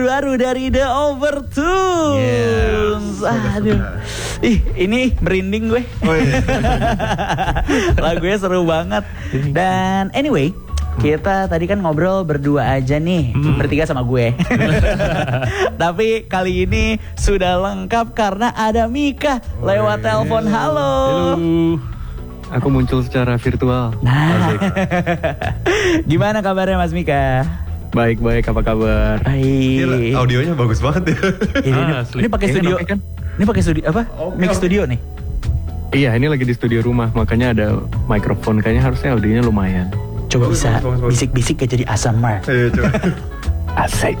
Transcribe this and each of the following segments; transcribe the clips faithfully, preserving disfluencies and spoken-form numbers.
baru dari The Overtones. Yes. Aduh. Ih, ini merinding gue. Oh, iya. Lagunya seru banget. Dan anyway, kita tadi kan ngobrol berdua aja nih, hmm. bertiga sama gue. Tapi kali ini sudah lengkap karena ada Mika oh, lewat iya. telepon. Halo. Halo. Aku muncul secara virtual. Nah. Gimana kabarnya Mas Mika? Baik-baik, apa kabar? Baik. Audionya bagus banget ya. Ini, ah, ini pakai studio kan? Ini pakai studio apa? Okay. Mix studio nih. Iya, ini lagi di studio rumah, makanya ada mikrofon. Kayaknya harusnya audionya lumayan. Coba bagus, bisa bagus, bagus. Bisik-bisik kayak jadi A S M R. Iya, coba. Asik.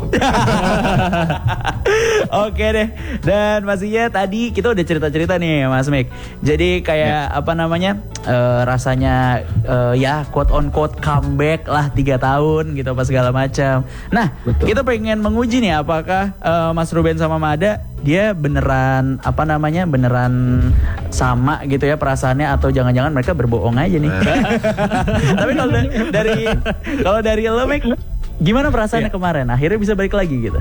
Oke deh. Dan pastinya tadi kita udah cerita-cerita nih Mas Mik. Jadi kayak ya. apa namanya uh, rasanya uh, ya quote on quote comeback lah tiga tahun gitu apa segala macam. Nah betul. Kita pengen menguji nih apakah uh, Mas Ruben sama Mada dia beneran apa namanya beneran sama gitu ya perasaannya atau jangan-jangan mereka berbohong aja nih. Tapi kalau dari kalau dari lo Mik, gimana perasaannya ya. kemarin? Akhirnya bisa balik lagi gitu.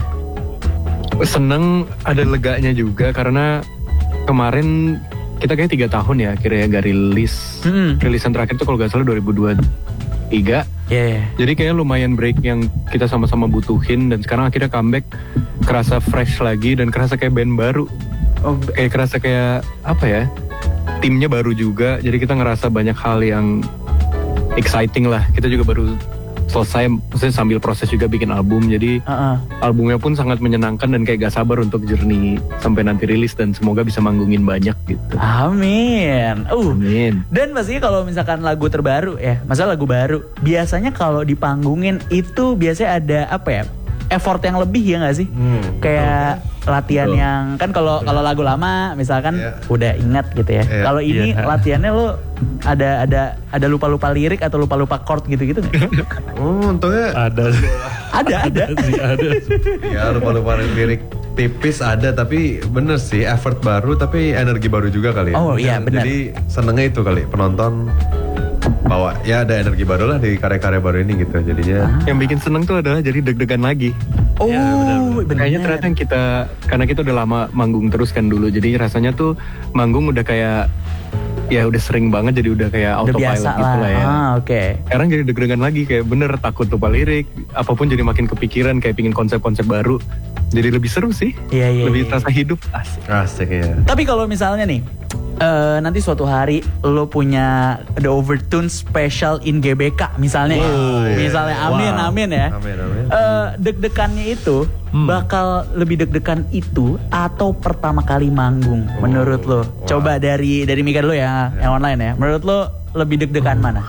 Seneng, ada leganya juga karena kemarin kita kayak tiga tahun ya akhirnya gak rilis. Hmm. Rilisan terakhir tuh kalau gak salah dua ribu dua puluh tiga. Yeah. Jadi kayaknya lumayan break yang kita sama-sama butuhin dan sekarang akhirnya comeback kerasa fresh lagi dan kerasa kayak band baru. Oh, kayak kerasa kayak apa ya? Timnya baru juga. Jadi kita ngerasa banyak hal yang exciting lah. Kita juga baru selesai, maksudnya sambil proses juga bikin album, jadi uh-uh. albumnya pun sangat menyenangkan dan kayak gak sabar untuk journey sampai nanti rilis dan semoga bisa manggungin banyak gitu. Amin. Uh. Amin. Dan pastinya kalau misalkan lagu terbaru ya, masalah lagu baru, biasanya kalau dipanggungin itu biasanya ada apa ya? Effort yang lebih ya nggak sih? Hmm, kayak betul. latihan betul. yang kan kalau kalau lagu lama misalkan yeah. udah ingat gitu ya. Yeah. Kalau ini yeah. latihannya lo ada ada ada lupa-lupa lirik atau lupa-lupa chord gitu-gitu nggak? Oh, untungnya ada. ada ada sih ada. Ya lupa-lupa lirik tipis ada, tapi bener sih effort baru tapi energi baru juga kali ya. Oh iya benar. Jadi senengnya itu kali penonton bawa ya ada energi baru lah di karya-karya baru ini gitu jadinya. Ah. Yang bikin seneng tuh adalah jadi deg-degan lagi. Oh ya, bener. Kayaknya ternyata yang kita karena kita udah lama manggung terus kan dulu, jadi rasanya tuh manggung udah kayak ya udah sering banget, jadi udah kayak udah autopilot lah. gitu lah ya. Ah, oke. Okay. Sekarang jadi deg-degan lagi kayak bener takut lupa lirik, apapun jadi makin kepikiran kayak pingin konsep-konsep baru. Jadi lebih seru sih. Iya iya. Lebih terasa terasa hidup. Asik. Asik ya. Tapi kalau misalnya nih Uh, nanti suatu hari lo punya The Overtones special in G B K misalnya, oh, ya. misalnya yeah. amin wow. amin ya. Amin, amin. Uh, deg-degannya itu hmm. bakal lebih deg-degan itu atau pertama kali manggung oh, menurut lo? Wow. Coba dari dari Mika dulu ya, yeah. yang online ya. Menurut lo lebih deg-degan hmm. mana?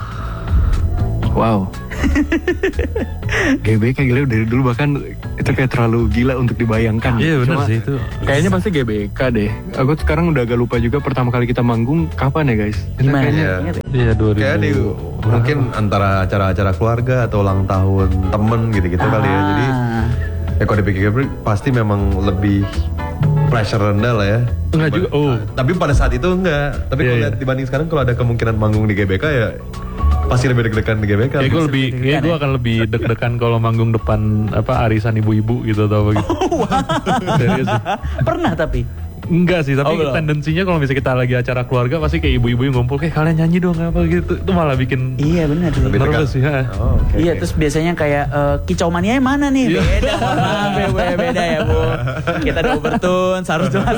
Wow. G B K gila dari dulu bahkan itu kayak terlalu gila untuk dibayangkan. Iya benar sih itu. Kayaknya pasti G B K deh. Aku sekarang udah agak lupa juga pertama kali kita manggung kapan ya guys? Gimana? Iya. Iya dua ribu. Kayak di mungkin antara acara-acara keluarga atau ulang tahun temen gitu-gitu ah. kali ya. Jadi ya kalau dipikir-pikir pasti memang lebih pressure rendah lah ya. Enggak juga. Oh. Tapi pada saat itu enggak. Tapi yeah, kalau yeah. dibanding sekarang kalau ada kemungkinan manggung di G B K ya pasti lebih deg-degan di G B K. Ya gue lebih, ya gue akan lebih deg-degan kalau manggung depan apa arisan ibu-ibu gitu atau apa gitu. Oh, wow. Serius sih. Pernah tapi? Enggak sih, tapi oh, tendensinya kalau misalnya kita lagi acara keluarga pasti kayak ibu-ibu yang ngumpul kayak kalian nyanyi dong apa gitu. Itu malah bikin iya benar sih. Nervous sih ya. Oh, okay, iya okay. Terus biasanya kayak uh, kicau mania mana nih? Beda, maaf ya, beda, beda ya bu. Kita The Overtones harus jelas.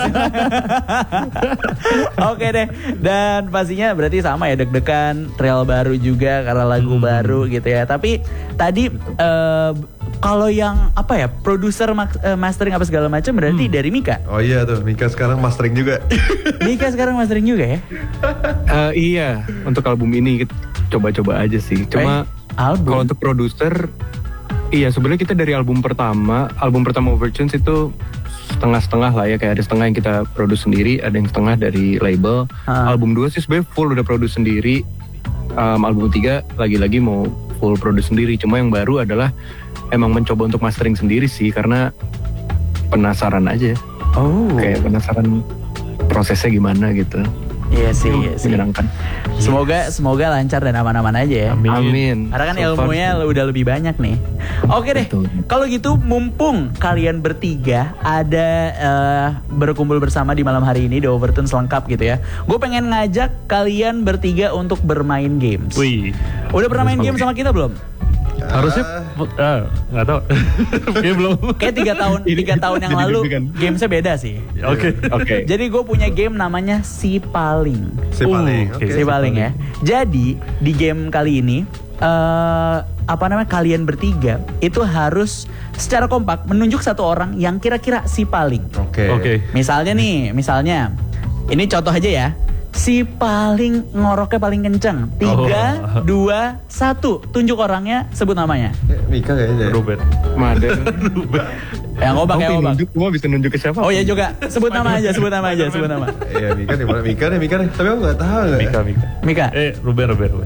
Oke deh. Dan pastinya berarti sama ya deg-degan, trail baru juga karena lagu hmm. baru gitu ya. Tapi tadi uh, kalau yang apa ya produser uh, mastering apa segala macam berarti hmm. dari Mika. Oh iya tuh Mika sekarang mastering juga. Mika sekarang mastering juga ya? Uh, iya untuk album ini kita coba-coba aja sih. Cuma eh, album. Kalau untuk produser, iya sebenarnya kita dari album pertama, album pertama Overtones itu setengah-setengah lah ya, kayak ada setengah yang kita produce sendiri, ada yang setengah dari label. Ha. Album dua sih sebenarnya full udah produce sendiri. Um, album tiga lagi-lagi mau full produce sendiri. Cuma yang baru adalah emang mencoba untuk mastering sendiri sih karena penasaran aja. Oh. Kayak penasaran prosesnya gimana gitu. Iya sih, iya sih. Menyenangkan. Semoga semoga lancar dan aman-aman aja ya. Amin. Amin. Karena kan So far ilmunya sih. udah lebih banyak nih. Oke deh. Betul. Kalau gitu mumpung kalian bertiga ada eh, berkumpul bersama di malam hari ini di Overtune selengkap gitu ya. Gue pengen ngajak kalian bertiga untuk bermain games. Wih. Udah pernah main game sama kita belum? Harusnya ah, nggak tahu. Kayak belum. Kayak tiga tahun tiga tahun yang lalu Deg-degan. gamesnya beda sih. Oke. Oke. Jadi gue punya game namanya Si Paling. Si paling. Uh, Oke. Si Paling ya. Jadi di game kali ini eh apa namanya kalian bertiga itu harus secara kompak menunjuk satu orang yang kira-kira si paling. Oke. Oke. Misalnya nih, misalnya ini contoh aja ya. Si paling ngoroknya paling kenceng. Tiga, Oh. dua, satu. Tunjuk orangnya, sebut namanya. Eh, Mika kayaknya. Ruben. Mada. Yang ngobak, Kamu yang pengen ngobak. nunjuk, gua bisa nunjuk ke siapa? Oh ya juga, sebut nama aja, sebut nama aja, sebut nama. Iya Mika di mana? Mika nih, Mika nih. Tapi aku nggak tahu. nggak? Mika, Mika. Mika, Eh, Ruben, Ruben, Ruben.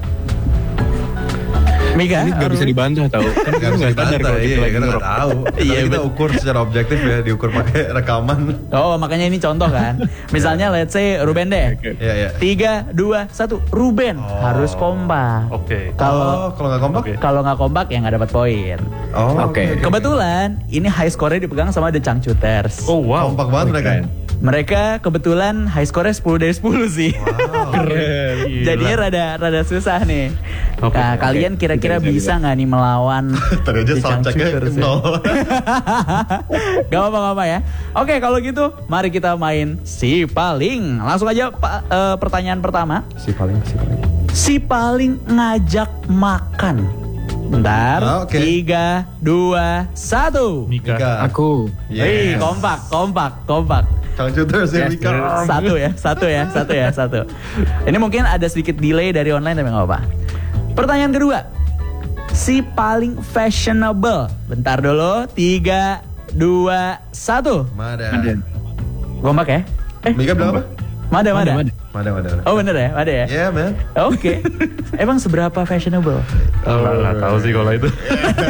Mika. Ini nggak bisa Ruben. dibantah tau. Kan Nggak kita bisa nggak sadar dibantah, kalau iya, kita lagi kita nggak ngerok. tahu. Iya, Iya, kita betul. ukur secara objektif ya, diukur pakai rekaman. Oh, makanya ini contoh kan. Misalnya let's say Ruben deh. Oke. Iya, iya. Tiga, dua, satu. Ruben Oh. harus kompak. Oke. Kalau Oh, kalau nggak kompak? Oke. kalau nggak kompak ya nggak dapat poin. Oh, Oke. Kebetulan ini high score-nya dipegang sama The Changcuters. Oh, wow. Kompak banget mereka. Keren. Mereka kebetulan high score-nya sepuluh dari sepuluh sih. Wow. Keren. Gila. Jadinya rada rada susah nih. Oke, Nah, oke. kalian kira-kira Bisa, bisa bisa, nggak nih melawan Tadi aja The sound check-nya Changcuters ya? nol. Gak apa-apa ya. Oke, kalau gitu mari kita main Si Paling. Langsung aja Pak, eh, pertanyaan pertama. Si paling, si paling. Si Paling ngajak makan. Bentar. Ah, oke. Tiga, dua, satu. Mika. Mika. Aku. Wih, Yes. kompak, kompak, kompak. Changcuters ya Yes, Mika. yes. Satu ya, satu ya, satu ya, satu. Ini mungkin ada sedikit delay dari online tapi nggak apa. Pertanyaan kedua. Si paling fashionable. Bentar dulu. Tiga, dua, satu. Mada. Ada. Kompak ya? Eh, Mika bilang apa? Mada, mada. Mada. Mada, mada. Oh bener ya, mada ya? Yeah, man. Oke. Emang seberapa fashionable? Oh, nggak nggak tahu sih kalau itu.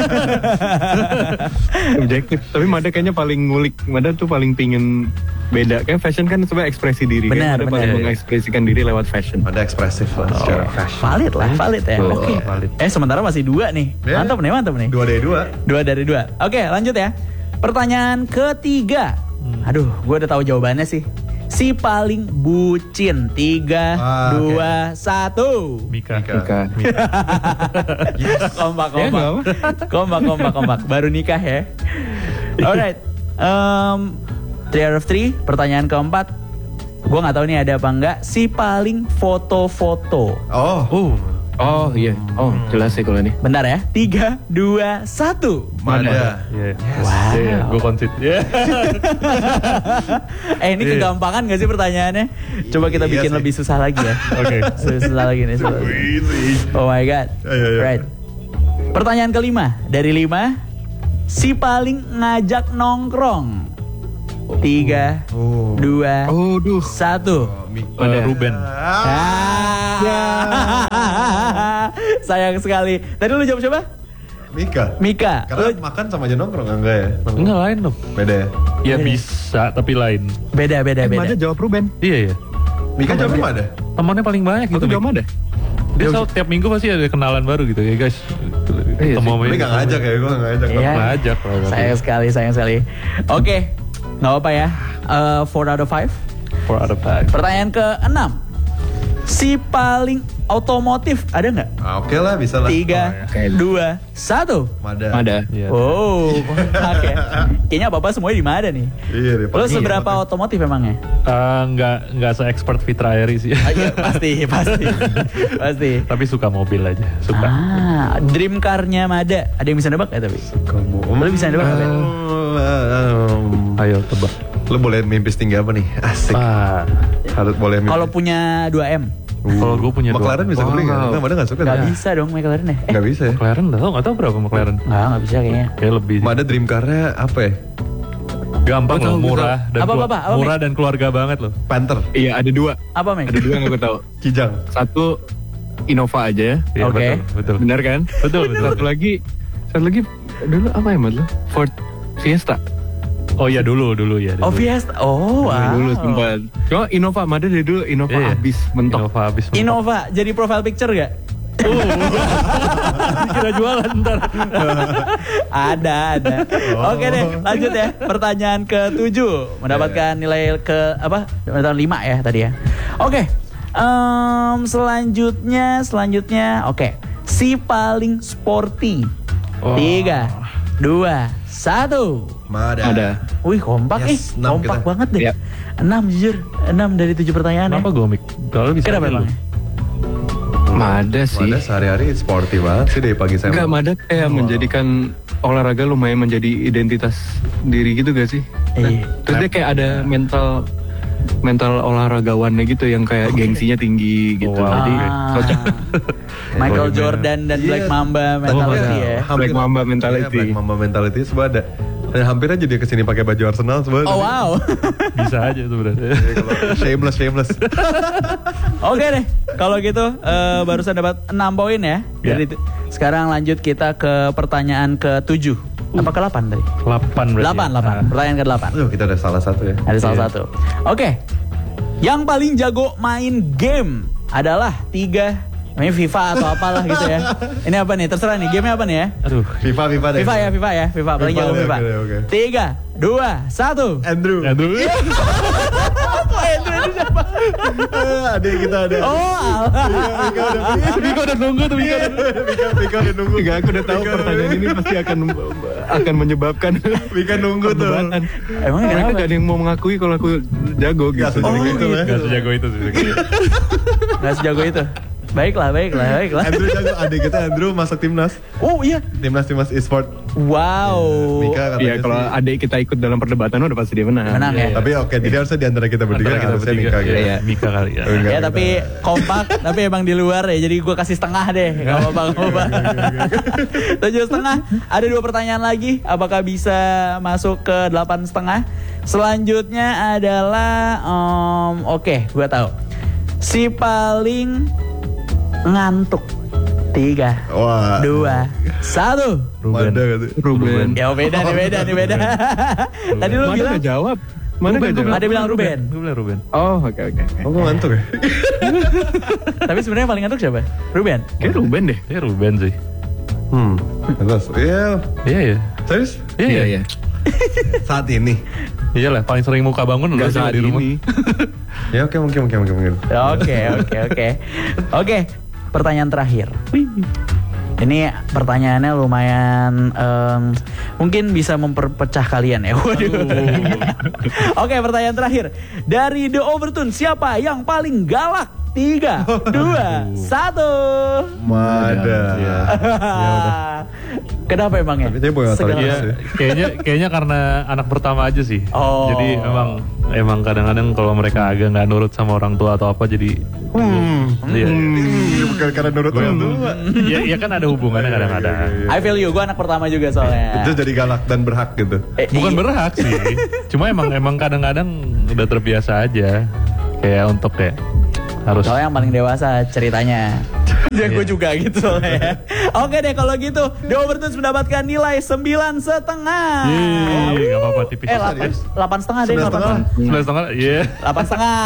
Objektif. Tapi Mada kayaknya paling ngulik. Mada tuh paling pingin beda. Kayak fashion kan sebenarnya ekspresi diri. Benar, kan? Mada benar. paling mengekspresikan diri lewat fashion. Ada ekspresif lah secara fashion. Valid lah, valid ya. Betul, Oke. valid. Eh sementara masih dua nih. Ya. Mantap nih, mantap nih. Dua dari dua. Dua dari dua. Oke, lanjut ya. Pertanyaan ketiga. Aduh, gue udah tahu jawabannya sih. Si paling bucin. Tiga, Ah, dua, satu. Mika. Mika. Mika. Kompak, Ya, kompak. nggak kompak, kompak, kompak. Baru nikah ya. Alright. Um, three out of three. Pertanyaan keempat. Gue nggak tahu nih ada apa enggak. Si paling foto-foto. Oh. Oh. Oh iya. Oh jelas sih kalau ini. Bentar ya. Tiga, dua, satu. Mada. Iya. Wow. Iya, gue konsit. Iya. Eh ini Iya. kegampangan gak sih pertanyaannya? Coba kita Iya bikin sih. lebih susah lagi ya. Oke. Susah lagi nih. Susah lagi. Oh my god. Ayo, ayo. Right. Pertanyaan kelima dari lima. Si paling ngajak nongkrong. Tiga, Oh. dua, Oh duh. satu. Oh, Mika. Eh, Ruben. Ah. Sayang sekali. Tadi lu jawab siapa? Mika. Mika. Karena Lu- makan sama aja nongkrong enggak ya? Nongkrong. Enggak lain dong. Beda ya? Ya Iya. bisa, tapi lain. Beda, beda, Eh, beda. Mada jawab Ruben. Iya, iya. Mika jawabnya Mada? Temannya paling banyak gitu. Aku jawab Mik. Mada. Dia selalu tiap minggu pasti ada kenalan baru gitu ya guys. Iya Ketemu sih. sama Tapi ini. gak ngajak ya, gue gak ngajak. Iya. Ngajak lah. Sayang sekali, sayang sekali. Oke, nggak apa ya. Eh, four out of five. For other time. Pertanyaan ke enam. Si paling otomotif ada nggak? Ah, Oke lah, bisa lah. Tiga, Oke. dua, satu. Mada. Mada. Iya. Oh, oke. Kayaknya bapak semuanya di mana nih? Iya deh. Lo pasti. seberapa otomotif emangnya? Eh, nggak nggak se-expert Fitra Eri sih. Ah, iya, pasti, pasti, pasti. Tapi suka mobil aja, suka. Ah, dream car-nya Mada. Ada yang bisa nebak ya tapi? Kamu. Lo bisa nebak nggak, Ben? Um, Ayo tebak. Lo boleh mimpi setinggi apa nih? Asik. Ah, Harus boleh mimpi. Kalau punya dua M? kalau gue punya dua- McLaren bisa beli nggak? Wow. Enggak, Mada nggak suka. Gak dah. bisa dong McLaren ya? Eh, Nggak bisa ya. McLaren nggak tahu nggak tahu berapa McLaren. nggak, nggak bisa kayaknya. Kayak lebih. sih. Mada dream car-nya apa ya? Gampang Gua tahu, loh, gua murah dan Apa, kelu- apa, apa, murah dan keluarga banget loh. Panther. Iya ada dua. Apa, Mek? Ada dua yang aku tahu. Kijang. Satu Innova aja ya. Iya, Oke. betul, betul. Benar kan? Betul, betul. Satu lagi, satu lagi dulu apa ya Mat lo? Ford Fiesta. Oh iya dulu dulu ya. Oh Fiesta. Oh wow. Dulu sempat. Cuma Innova, Mada dari dulu Innova Iya, iya. habis mentok. Innova habis mentok. Innova jadi profile picture gak? Kira jualan ntar. Ada, ada. Oke deh, lanjut ya. Pertanyaan ketujuh mendapatkan nilai ke apa? Mendapatkan lima ya tadi ya. Oke. Em, selanjutnya, selanjutnya, oke. Si paling sporty. Oh. Tiga, dua, satu. Mada. Ada. Wih kompak ih, Yes, enam kompak kita. banget deh. Yap. Enam jujur, enam dari tujuh pertanyaan Kenapa ya. gue mik? Kalau bisa Kenapa aja lu. emang? Mada sih. Mada sehari-hari sporty banget sih dari pagi saya. Enggak, Mada kayak menjadikan olahraga lumayan menjadi identitas diri gitu gak sih? Iya. Terus dia kayak ada mental mental olahragawannya gitu yang kayak gengsinya tinggi gitu. Wow. Jadi Ah. cocok. Michael Boy band. Jordan dan Black Iya. Mamba Oh, mentality iya. ya. Black Mamba mentality. Iya, Black Mamba mentality semua ada. Dan hampir aja dia kesini pakai baju Arsenal sebenarnya. Oh wow. Bisa aja sebenarnya. Shameless, shameless. Oke deh, kalau gitu eh, barusan dapat enam poin ya. Ya. Jadi sekarang lanjut kita ke pertanyaan ke tujuh. Apa ke delapan tadi? delapan berarti. delapan, ya? delapan. Nah. Pertanyaan ke delapan. Aduh, kita ada salah satu ya. Ada salah Iya. satu. Oke. Yang paling jago main game adalah tiga. Ini FIFA atau apalah gitu ya. Ini apa nih? Terserah nih. Gamenya apa nih ya? Aduh. FIFA, FIFA deh. FIFA ya, FIFA ya, FIFA. Paling FIFA, jago oke, FIFA. oke, oke. Tiga, dua, satu. Andrew. Aduh. Andrew ini siapa? Adik kita ada. Oh, alah. Mika udah nunggu tuh Mika. Mika, Mika udah nunggu. Enggak, aku udah tahu Mika pertanyaan ini pasti akan akan menyebabkan Mika nunggu tuh. perdebatan. Emang Mereka kenapa? gak ada yang mau mengakui kalau aku jago Gak gitu. sejago Oh, itu lah. Gak sejago itu sih. Nggak sejago itu. Baiklah, baiklah, baiklah. Andrew jago, adik kita Andrew masuk timnas. Oh iya. Timnas timnas e-sport. Wow. Mika katanya Iya, kalau sih. adik kita ikut dalam perdebatan udah pasti dia menang. Menang ya. Tapi oke, jadi harusnya di antara kita bertiga Antara kita harusnya bertiga. Mika gitu. Iya, Mika kali ya. Enggak, Ya kita- tapi kompak, tapi emang di luar ya. Jadi gue kasih setengah deh. Gak apa-apa, gak apa-apa. Tujuh setengah. Ada dua pertanyaan lagi. Apakah bisa masuk ke delapan setengah? Selanjutnya adalah, em, oke, gue tahu. Si paling ngantuk. Tiga, Wah. dua, satu. Ruben. Mada gitu. Ruben. Ya beda nih, beda nih, beda. Tadi lu Mana bilang, gak jawab? Mana gak jawab? ada bilang Ruben. Gue bilang Ruben. Oh, oke oke. oke. Oh, gue ngantuk ya? Tapi sebenarnya yang paling ngantuk siapa? Ruben. Kayak Ruben deh. Ya Ruben sih. Hmm. Terus, iya. Iya ya. Serius? Iya iya. Saat ini? Iya lah, paling sering muka bangun lu Gak sih saat di rumah. ini. Ya oke, mungkin, mungkin, mungkin, mungkin. Oke, oke, oke. Oke, pertanyaan terakhir. Ini pertanyaannya lumayan em, mungkin bisa memperpecah kalian ya. Waduh. Oke, pertanyaan terakhir. Dari The Overtune, siapa yang paling galak? Tiga, dua, satu. Mada. Iya. Kenapa emangnya? Tapi dia punya Segalak. otoritas Iya, ya. kayaknya kayaknya karena anak pertama aja sih. Oh. Jadi emang emang kadang-kadang kalau mereka agak nggak nurut sama orang tua atau apa jadi Hmm. Iya. Hmm, bukan karena nurut orang tua. Iya, iya kan ada hubungannya kadang-kadang. I feel you, gue anak pertama juga soalnya. Terus jadi galak dan berhak gitu. Eh, Bukan iya. berhak sih. Cuma emang emang kadang-kadang udah terbiasa aja. Kayak untuk kayak harus Soalnya yang paling dewasa ceritanya. Dan gue juga gitu soalnya. Oke deh kalau gitu, The Overtones mendapatkan nilai sembilan setengah. Yeay, nggak apa-apa tipis. Eh, delapan, delapan setengah deh, Sembilan delapan setengah. setengah. Sembilan setengah, iya. Delapan setengah.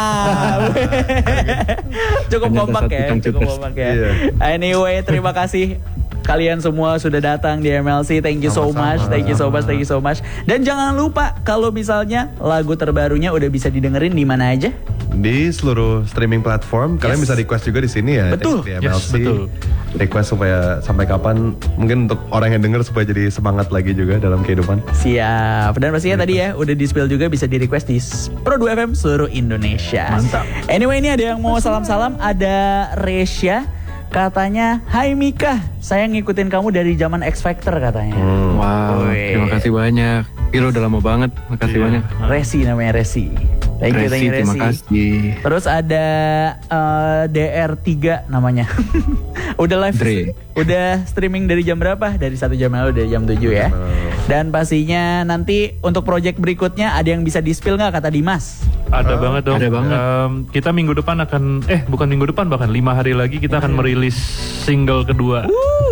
Cukup Ternyata kompak satu ya, tukang cukup cupers. kompak ya. Iya. Anyway, terima kasih kalian semua sudah datang di M L C. Thank you so Sama-sama. much, thank you so much, thank you so much. Dan jangan lupa kalau misalnya lagu terbarunya udah bisa didengerin di mana aja. Di seluruh streaming platform, kalian Yes. bisa request juga di sini ya. Betul. Di M L C. Yes, betul. Request supaya sampai kapan, mungkin untuk orang yang denger supaya jadi semangat lagi juga dalam kehidupan. Siap. Dan pastinya tadi ya udah di spill juga bisa di request di Pro dua F M seluruh Indonesia. Mantap. Anyway, ini ada yang mau salam-salam. Ada Resya. Katanya, hai Mika, saya ngikutin kamu dari zaman X Factor katanya. Hmm. Wow, Wih. terima kasih banyak. Piro udah lama banget, makasih Iya. banyak. Resi namanya Resi. Thank you, thank Resi, you terima Resi. kasih. Terus ada eh, D R tiga namanya. Udah live, Dre. udah streaming dari jam berapa? Dari satu jam lalu, dari jam tujuh ya. Dan pastinya nanti untuk project berikutnya ada yang bisa di-spill nggak kata Dimas? Ada banget dong. Ada banget. Em, kita minggu depan akan, eh bukan minggu depan bahkan lima hari lagi kita akan merilis single kedua. Uh.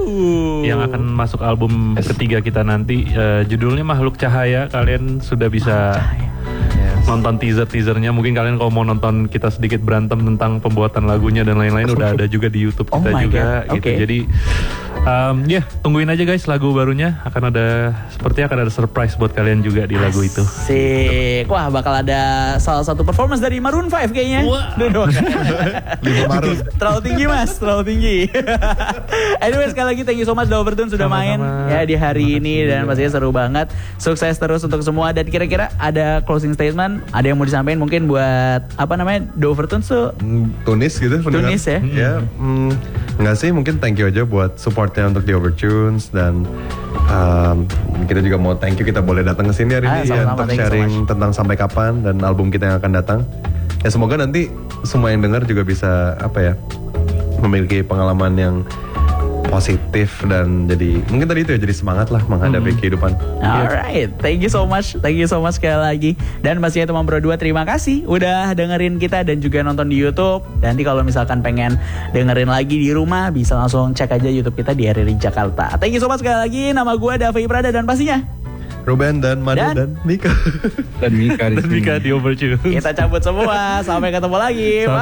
Uh. yang akan masuk album ketiga kita nanti. Uh, judulnya Makhluk Cahaya. Kalian sudah bisa nonton teaser-teasernya. Mungkin kalian kalau mau nonton kita sedikit berantem tentang pembuatan lagunya dan lain-lain udah ada juga di YouTube Oh kita my juga God. gitu. Okay. Jadi um, ya yeah, tungguin aja guys lagu barunya, akan ada sepertinya akan ada surprise buat kalian juga di lagu itu. Asik. Wah, bakal ada salah satu performance dari Maroon five kayaknya. Wah. Wow. Lima Maret. Terlalu tinggi mas, terlalu tinggi. Anyway, sekali lagi thank you so much The Overtune sudah main Sama-sama. ya di hari Makasih ini juga. dan pastinya seru banget. Sukses terus untuk semua dan kira-kira ada closing statement, ada yang mau disampaikan mungkin buat apa namanya The Overtune tuh? Mm, Tunis gitu pendengar. Tunis ya? Ya, mm, nggak sih, mungkin thank you aja buat supportnya untuk The Overtunes dan um, kita juga mau thank you kita boleh datang ke sini hari Ah, ini ya sama-sama, untuk thank you so sharing much. tentang Sampai Kapan dan album kita yang akan datang. Ya semoga nanti semua yang dengar juga bisa apa ya memiliki pengalaman yang positif dan jadi mungkin tadi itu ya jadi semangat lah menghadapi kehidupan. Alright, thank you so much, thank you so much sekali lagi. Dan pastinya teman berdua terima kasih udah dengerin kita dan juga nonton di YouTube. Dan nanti kalau misalkan pengen dengerin lagi di rumah bisa langsung cek aja YouTube kita di R R I Jakarta. Thank you so much sekali lagi. Nama gue Davi Prada dan pastinya Ruben dan Madu Dan- dan, Mika. Dan Mika di Dan sini. Mika di Overtune. kita cabut semua. Sampai ketemu lagi. Sampai